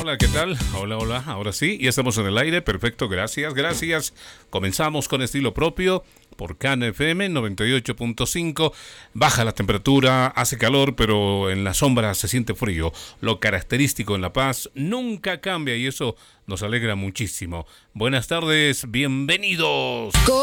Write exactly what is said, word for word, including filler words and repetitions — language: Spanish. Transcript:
hola, ¿qué tal? Hola, hola, ahora sí, ya estamos en el aire, perfecto, gracias, gracias. Comenzamos con estilo propio por Cana F M noventa y ocho punto cinco. Baja la temperatura, hace calor, pero en la sombra se siente frío. Lo característico en La Paz nunca cambia y eso nos alegra muchísimo. Buenas tardes, bienvenidos.